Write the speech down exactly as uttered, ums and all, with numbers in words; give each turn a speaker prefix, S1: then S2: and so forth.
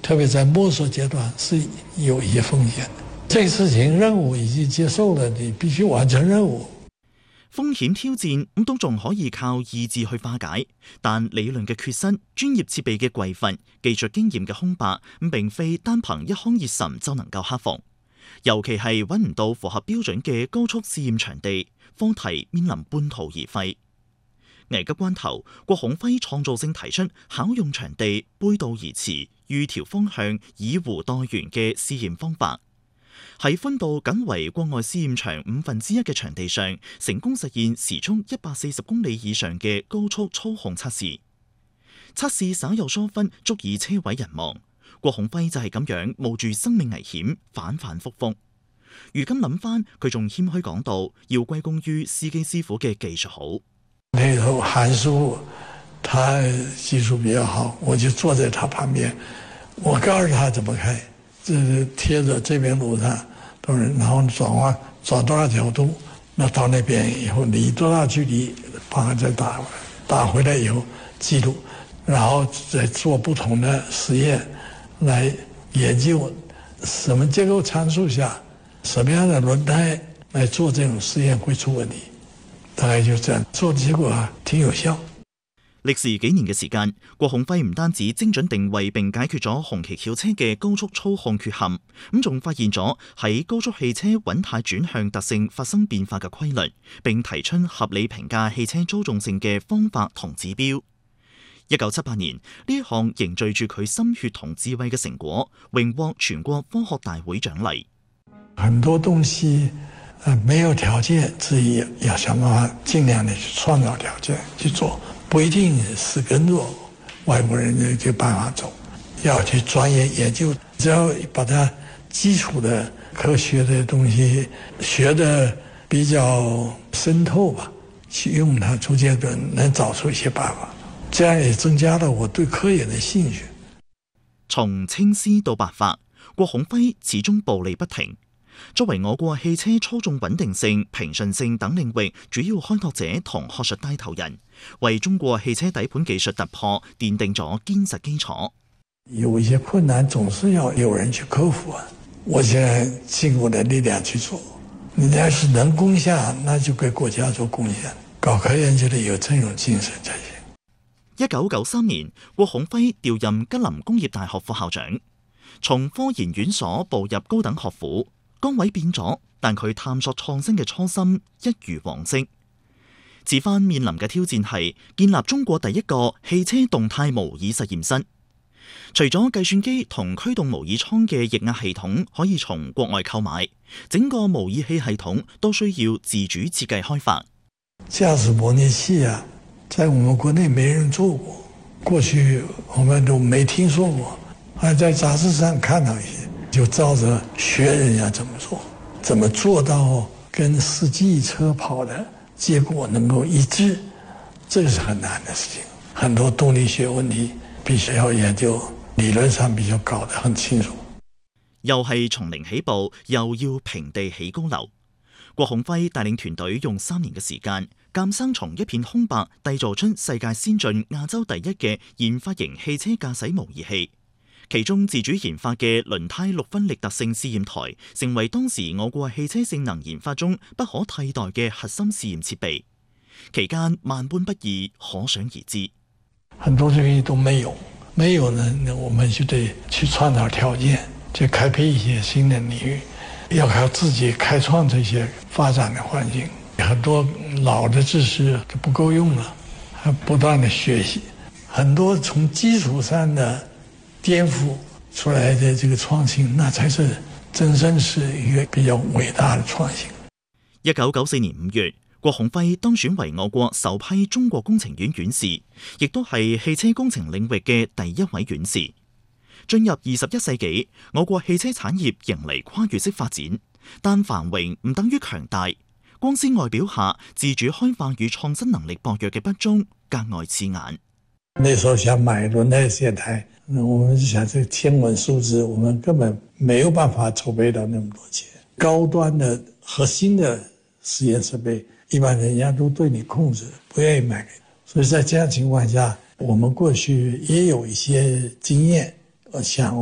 S1: 特別在摸索階段是有一些風險的。這個事情任務已經接受了，你必須完成任務。
S2: 風險挑戰咁都仲可以靠意志去化解，但理論嘅缺失、專業設備嘅匱乏、技術經驗嘅空白咁，並非單憑一腔熱忱就能夠克服。尤其係揾唔到符合標準嘅高速試驗場地，課題面臨半途而廢。危急關頭，郭鴻輝創造性提出巧用場地、背道而馳、預調方向、以弧代圓嘅試驗方法。喺寬度僅為國外試驗場五分之一嘅場地上，成功實現時速一百四十公里以上嘅高速操控測試。測試稍有疏忽，足以車毀人亡。郭鴻輝就係咁樣冒住生命危險反反复复。如今諗翻，佢仲謙虛講到，要歸功於司機師傅嘅技術好。
S1: 那頭韓叔，他技術比較好，我就坐在他旁邊，我告訴他怎麼開，這貼着這邊路上，都是然後轉彎轉多少角度，那到那邊以後離多大距離，把它再打打回來以後記錄，然後再做不同的實驗，來研究什麼結構參數下，什麼樣的輪胎來做這種實驗會出問題。大概就這樣做，結果啊，挺有效。
S2: 歷時幾年嘅時間，郭鴻輝唔單止精準定位並解決咗紅旗轎車嘅高速操控缺陷，咁仲發現咗喺高速汽車穩態轉向特性發生變化嘅規律，並提出合理評價汽車操縱性嘅方法同指標。一九七八年，呢一項凝聚住佢心血同智慧嘅成果，榮獲全國科學大會獎勵。
S1: 很多東西。呃，沒有條件，自己要想辦法，盡量的去創造條件去做，不一定是跟着外國人的這個辦法走，要去專業研究，只要把它基礎的科學的東西學得比較深透吧，去用它，逐漸的能找出一些辦法，這樣也增加了我對科研的興趣。
S2: 從青絲到白髮，郭鴻輝始終步履不停。作為我國汽車操縱穩定性、平順性等領域主要開拓者同學術帶頭人，為中國汽車底盤技術突破奠定咗堅實基礎。
S1: 有一些困難總是要有人去克服啊！我現在盡我的力量去做。你要是能貢獻，那就給國家做貢獻。搞科研就得有這種精神才行。
S2: 一九九三年，郭鴻輝調任吉林工業大學副校長，從科研院所步入高等學府。崗位變咗，但佢探索創新嘅初心一如往昔。此番面臨嘅挑戰係建立中國第一個汽車動態模擬實驗室。除咗計算機同驅動模擬艙嘅液壓系統可以從國外購買，整個模擬器系統都需要自主設計開發。
S1: 駕駛模擬器啊，在我們國內沒人做過，過去我們都沒聽說過，還在雜誌上看到一些。就照着學人家怎麼做，怎麼做到跟實際車跑的結果能夠一致，這個是很難的事情。很多動力學問題必須要研究，理論上必須搞得很清楚。
S2: 又係從零起步，又要平地起高樓。郭鴻輝帶領團隊用三年嘅時間，鑑生從一片空白，締造出世界先進、亞洲第一嘅研發型汽車駕駛模擬器。其中自主研發嘅輪胎六分力特性試驗台，成為當時我國汽車性能研發中不可替代嘅核心試驗設備。期間萬般不易，可想而知。
S1: 很多東西都沒有，沒有呢，我們就得去創造條件，去開闢一些新的領域，要靠自己開創這些發展的環境。很多老的知識就不夠用了，還不斷的學習，很多從基礎上的顛覆出來的這個創新，那才是真正是一個比較偉大的創新。
S2: 一九九四年五月，郭鴻輝當選為我國首批中國工程院院士，亦都係汽車工程領域嘅第一位院士。進入二十一世紀，我國汽車產業迎嚟跨越式發展，但繁榮唔等於強大。光鮮外表下，自主開發與創新能力薄弱嘅不足格外刺眼。
S1: 那時候想買輪胎線胎，我們就想這個天文數字，我們根本沒有辦法籌備到那麼多錢。高端的核心的實驗設備，一般人家都對你控制，不願意買給你。所以在這樣情況下，我們過去也有一些經驗，我想。